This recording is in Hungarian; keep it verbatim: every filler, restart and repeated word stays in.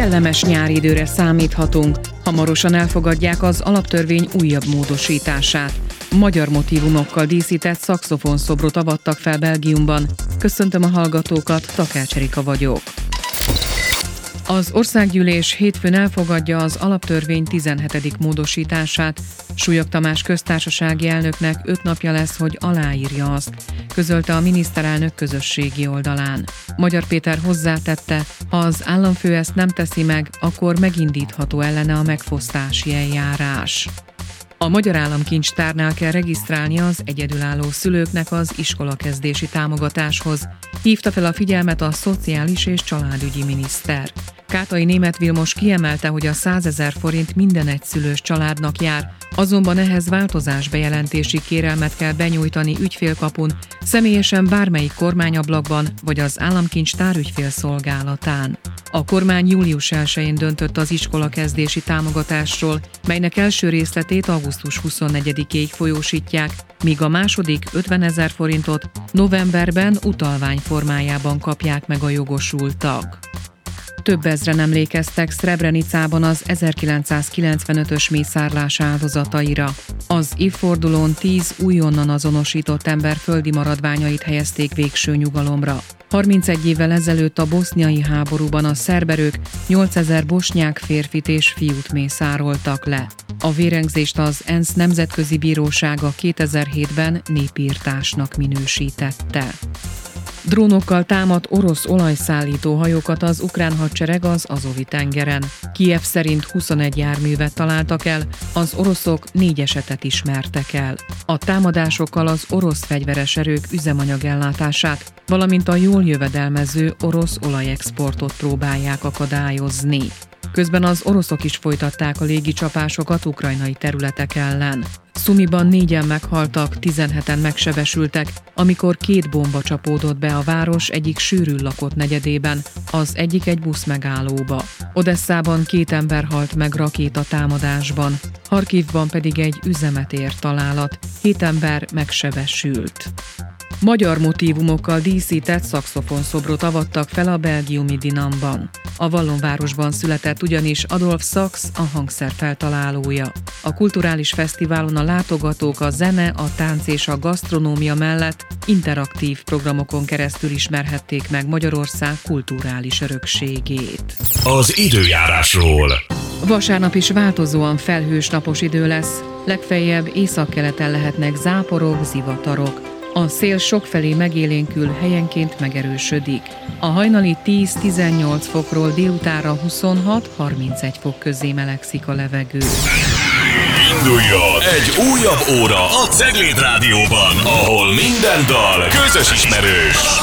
Kellemes nyári időre számíthatunk. Hamarosan elfogadják az alaptörvény újabb módosítását. Magyar motívumokkal díszített szaxofonszobrot avattak fel Belgiumban. Köszöntöm a hallgatókat, Takács Erika vagyok. Az országgyűlés hétfőn elfogadja az alaptörvény tizenhetedik módosítását. Súlyog Tamás köztársasági elnöknek öt napja lesz, hogy aláírja azt, közölte a miniszterelnök közösségi oldalán. Magyar Péter hozzátette, ha az államfő ezt nem teszi meg, akkor megindítható ellene a megfosztási eljárás. A Magyar Államkincstárnál kell regisztrálnia az egyedülálló szülőknek az iskolakezdési támogatáshoz. Hívta fel a figyelmet a szociális és családügyi miniszter. Kátai Németh Vilmos kiemelte, hogy a százezer forint minden egyszülős családnak jár, azonban ehhez változásbejelentési kérelmet kell benyújtani ügyfélkapun, személyesen bármelyik kormányablakban vagy az Államkincstár ügyfélszolgálatán. A kormány július elsején döntött az iskolakezdési támogatásról, melynek első részletét augusztus huszonnegyedikéig folyósítják, míg a második ötvenezer forintot novemberben utalvány formájában kapják meg a jogosultak. Több ezren emlékeztek Srebrenicában az ezerkilencszázkilencvenötös mészárlás áldozataira. Az évfordulón tíz újonnan azonosított ember földi maradványait helyezték végső nyugalomra. harmincegy évvel ezelőtt a boszniai háborúban a szerberök nyolcezer bosnyák férfit és fiút mészároltak le. A vérengzést az ENSZ Nemzetközi Bírósága kétezer-hétben népirtásnak minősítette. Drónokkal támadt orosz olajszállító hajókat az ukrán hadsereg az Azovi-tengeren. Kijev szerint huszonegy járművet találtak el, az oroszok négy esetet ismertek el. A támadásokkal az orosz fegyveres erők üzemanyagellátását, valamint a jól jövedelmező orosz olajexportot próbálják akadályozni. Közben az oroszok is folytatták a légicsapásokat ukrajnai területek ellen. Szumiban négyen meghaltak, tizenheten megsebesültek, amikor két bomba csapódott be a város egyik sűrűn lakott negyedében, az egyik egy busz megállóba. Odesszában két ember halt meg rakétatámadásban, Harkivban pedig egy üzemet ért találat, hét ember megsebesült. Magyar motívumokkal díszített szaxofonszobrot avattak fel a belgiumi Dinamban. A Vallonvárosban született ugyanis Adolf Sax, a hangszer feltalálója. A kulturális fesztiválon a látogatók a zene, a tánc és a gasztronómia mellett interaktív programokon keresztül ismerhették meg Magyarország kulturális örökségét. Az időjárásról. Vasárnap is változóan felhős napos idő lesz, legfeljebb északkeleten lehetnek záporok, zivatarok. A szél sokfelé megélénkül, helyenként megerősödik. A hajnali tíz-tizennyolc fokról délutánra huszonhat-harmincegy fok közé melegszik a levegő. Induljon egy újabb óra a Cegléd Rádióban, ahol minden dal közös ismerős.